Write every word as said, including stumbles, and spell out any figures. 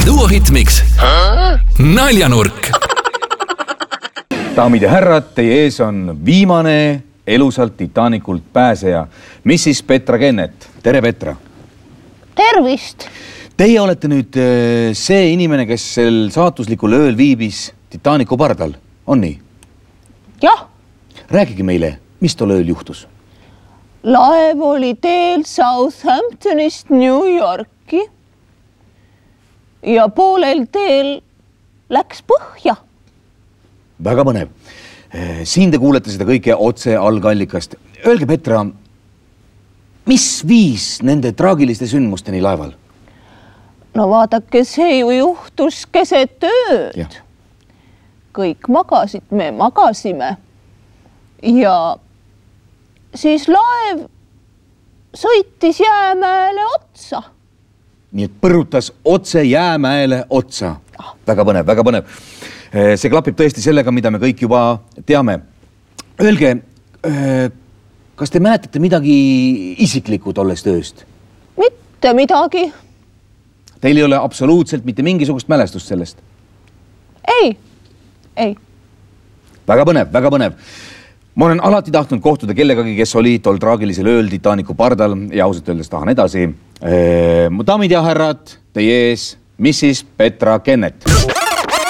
Duo Hitmix Naljanurk. Daamid ja härrad, teie ees on viimane elusalt Titanikult pääseja, missis Petra Kennet. Tere, Petra! Tervist! Teie olete nüüd see inimene, kes sel saatuslikul ööl viibis Titaniku pardal. On nii? Jah. Rääkige meile, mis tol ööl juhtus? Laev oli teel Southamptonist New Yorki ja poolel teel läks põhja. Väga põnev. Siin te kuulete seda kõike otse algallikast. Öelge, Petra, mis viis nende traagiliste sündmusteni laeval? No vaadake, see ju juhtus keset ööd. Ja. Kõik magasid, me magasime. Ja siis laev sõitis jäämäele otsa. Nii et põrutas otse jäämäele otsa. Väga põnev, väga põnev. See klapib tõesti sellega, mida me kõik juba teame. Öelge, kas te mäletate midagi isiklikku tollest ööst? Mitte midagi. Teil ei ole absoluutselt mitte mingisugust mälestust sellest? Ei, ei. Väga põnev, väga põnev. Ma olen alati tahtnud kohtuda kellegagi, kes oli tol traagilisel ööl Titaniku pardal ja ausalt öeldes tahan edasi. Mu daamid ja härrad, teie ees missis Petra Kennet.